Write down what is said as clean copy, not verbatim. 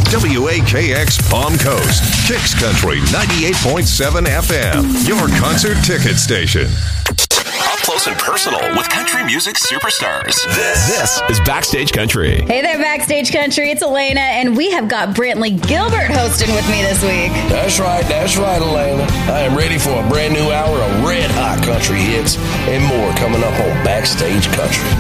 WAKX Palm Coast, Kicks Country 98.7 FM, your concert ticket station. Up close and personal with country music superstars. This is Backstage Country. Hey there, Backstage Country. It's Elena, and we have got Brantley Gilbert hosting with me this week. That's right, Elena. I am ready for a brand new hour of red hot country hits and more coming up on Backstage Country.